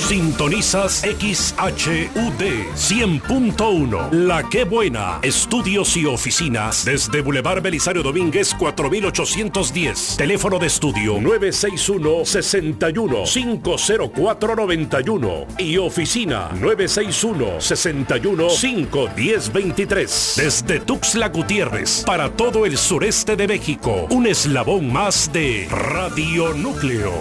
Sintonizas XHUD 100.1. La Qué Buena. Estudios y oficinas desde Boulevard Belisario Domínguez 4810. Teléfono de estudio 961-61-50491 y oficina 961-61-51023. Desde Tuxtla Gutiérrez para todo el sureste de México. Un eslabón más de Radio Núcleo.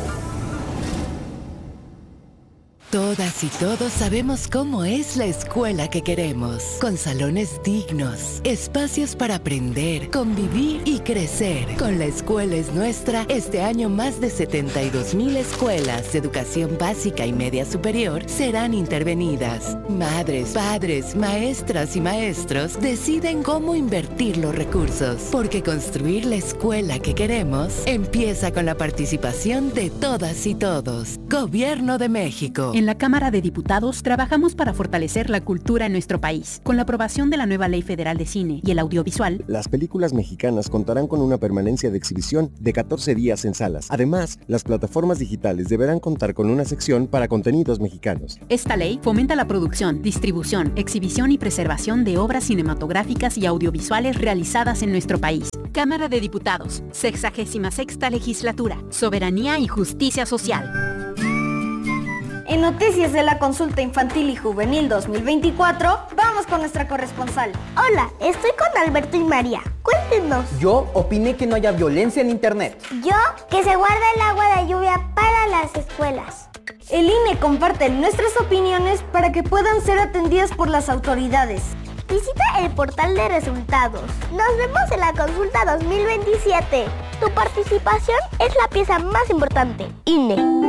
Todas y todos sabemos cómo es la escuela que queremos, con salones dignos, espacios para aprender, convivir y crecer. Con La Escuela es Nuestra, este año más de 72,000 escuelas de educación básica y media superior serán intervenidas. Madres, padres, maestras y maestros deciden cómo invertir los recursos, porque construir la escuela que queremos empieza con la participación de todas y todos. Gobierno de México. En la Cámara de Diputados trabajamos para fortalecer la cultura en nuestro país. Con la aprobación de la nueva Ley Federal de Cine y el Audiovisual, las películas mexicanas contarán con una permanencia de exhibición de 14 días en salas. Además, las plataformas digitales deberán contar con una sección para contenidos mexicanos. Esta ley fomenta la producción, distribución, exhibición y preservación de obras cinematográficas y audiovisuales realizadas en nuestro país. Cámara de Diputados, 66ª Legislatura, Soberanía y Justicia Social. En noticias de la Consulta Infantil y Juvenil 2024, vamos con nuestra corresponsal. Hola, estoy con Alberto y María. Cuéntenos. Yo opiné que no haya violencia en internet. Yo, que se guarda el agua de lluvia para las escuelas. El INE comparte nuestras opiniones para que puedan ser atendidas por las autoridades. Visita el portal de resultados. Nos vemos en la Consulta 2027. Tu participación es la pieza más importante. INE.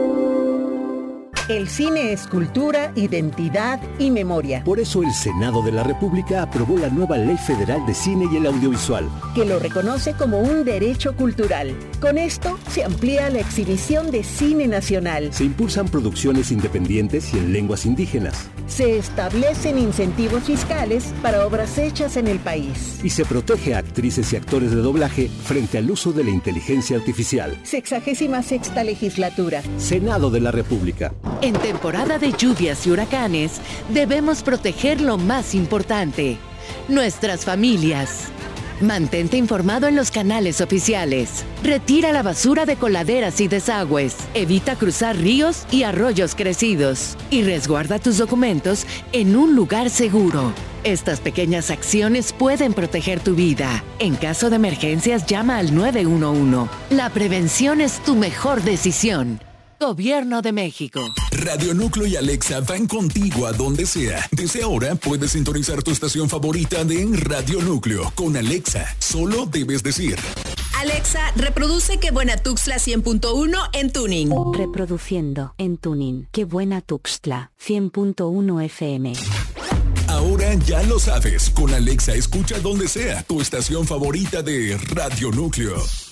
El cine es cultura, identidad y memoria. Por eso el Senado de la República aprobó la nueva Ley Federal de Cine y el Audiovisual, que lo reconoce como un derecho cultural. Con esto se amplía la exhibición de cine nacional. Se impulsan producciones independientes y en lenguas indígenas. Se establecen incentivos fiscales para obras hechas en el país. Y se protege a actrices y actores de doblaje frente al uso de la inteligencia artificial. 66ª Legislatura. Senado de la República. En temporada de lluvias y huracanes, debemos proteger lo más importante, nuestras familias. Mantente informado en los canales oficiales. Retira la basura de coladeras y desagües. Evita cruzar ríos y arroyos crecidos. Y resguarda tus documentos en un lugar seguro. Estas pequeñas acciones pueden proteger tu vida. En caso de emergencias, llama al 911. La prevención es tu mejor decisión. Gobierno de México. Radio Núcleo y Alexa van contigo a donde sea. Desde ahora puedes sintonizar tu estación favorita de Radio Núcleo con Alexa. Solo debes decir: Alexa, reproduce Qué Buena Tuxtla 100.1 en Tuning. Reproduciendo en Tuning. Qué Buena Tuxtla 100.1 FM. Ahora ya lo sabes. Con Alexa escucha donde sea tu estación favorita de Radio Núcleo.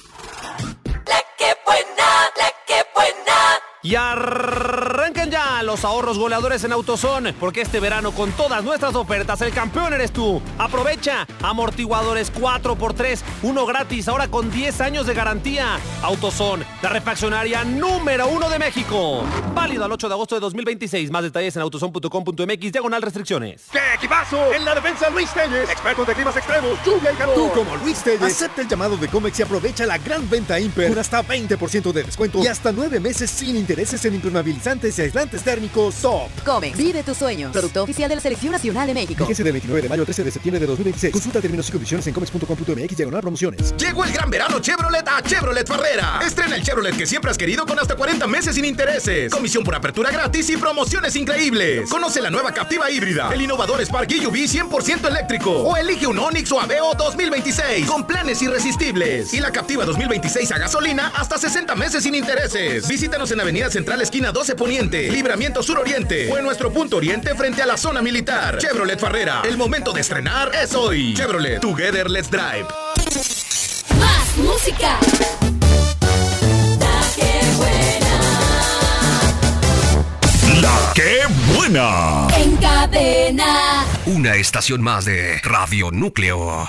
La Qué Buena, la Qué Buena. Y arrancan ya los ahorros goleadores en AutoZone, porque este verano con todas nuestras ofertas el campeón eres tú. Aprovecha amortiguadores 4x3, uno gratis, ahora con 10 años de garantía. AutoZone, la refaccionaria número 1 de México. Válido al 8 de agosto de 2026. Más detalles en autozone.com.mx/restricciones. ¡Qué equipazo! En la defensa Luis Telles, expertos de climas extremos, lluvia y calor. Tú como Luis Telles, acepta el llamado de Comex y aprovecha la gran venta Imper con hasta 20% de descuento y hasta 9 meses sin intereses en impermeabilizantes y aislantes térmicos Top. Comex, vive tus sueños. Producto oficial de la Selección Nacional de México. Fíjese del 29 de mayo al 13 de septiembre de 2026. Consulta términos y condiciones en comex.com.mx/promociones. Llegó el gran verano Chevrolet a Chevrolet Farrera. Estrena el Chevrolet que siempre has querido con hasta 40 meses sin intereses. Comisión por apertura gratis y promociones increíbles. Conoce la nueva Captiva híbrida, el innovador Spark SUV 100% eléctrico o elige un Onix o Aveo 2026 con planes irresistibles. Y la Captiva 2026 a gasolina hasta 60 meses sin intereses. Visítanos en Avenida Central esquina 12 Poniente, Libramiento Sur Oriente o en nuestro punto oriente frente a la zona militar. Chevrolet Farrera, el momento de estrenar es hoy. Chevrolet, Together Let's Drive. Más música. La Qué Buena. La Qué Buena. En cadena. Una estación más de Radio Núcleo.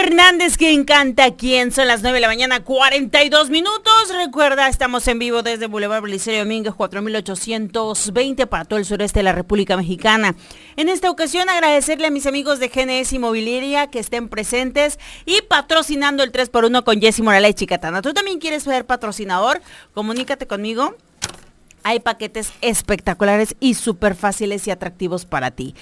Hernández que encanta quien son las 9 de la mañana 42 minutos. Recuerda, estamos en vivo desde Boulevard Belisario Domínguez 4820 para todo el sureste de la República Mexicana. En esta ocasión agradecerle a mis amigos de GNS Inmobiliaria que estén presentes y patrocinando el 3x1 con Jessy Morales Chicatana. ¿Tú también quieres ser patrocinador? Comunícate conmigo. Hay paquetes espectaculares y súper fáciles y atractivos para ti.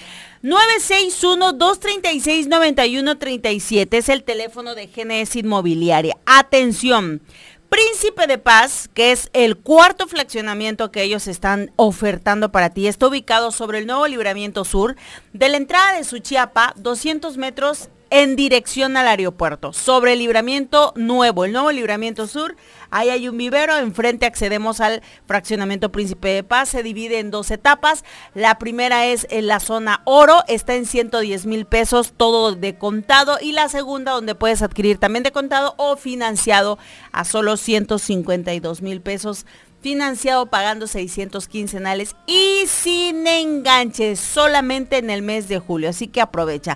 961-236-9137 es el teléfono de GNS Inmobiliaria. Atención, Príncipe de Paz, que es el cuarto fraccionamiento que ellos están ofertando para ti, está ubicado sobre el nuevo Libramiento Sur, de la entrada de Suchiapa, 200 metros en dirección al aeropuerto, sobre el libramiento nuevo, el nuevo Libramiento Sur. Ahí hay un vivero, enfrente accedemos al fraccionamiento Príncipe de Paz, se divide en 2 etapas. La primera es en la zona oro, está en 110,000 pesos, todo de contado, y la segunda donde puedes adquirir también de contado o financiado a solo 152,000 pesos, financiado pagando 600 quincenales y sin enganches, solamente en el mes de julio, así que aprovecha.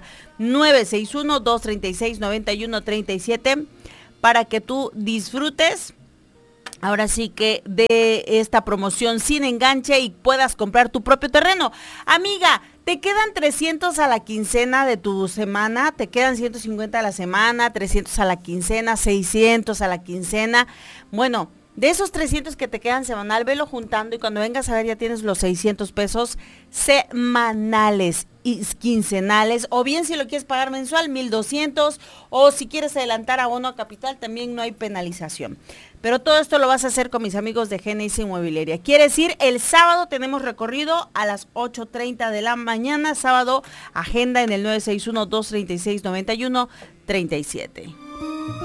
961-236-9137 para que tú disfrutes ahora sí que de esta promoción sin enganche y puedas comprar tu propio terreno. Amiga, te quedan 300 a la quincena de tu semana, te quedan 150 a la semana, 300 a la quincena, 600 a la quincena. Bueno, de esos 300 que te quedan semanal, velo juntando y cuando vengas a ver ya tienes los 600 pesos semanales y quincenales, o bien si lo quieres pagar mensual, 1,200, o si quieres adelantar abono a capital, también no hay penalización. Pero todo esto lo vas a hacer con mis amigos de GNS Inmobiliaria. Quiere decir, el sábado tenemos recorrido a las 8:30 de la mañana, sábado, agenda en el 961-236-9137.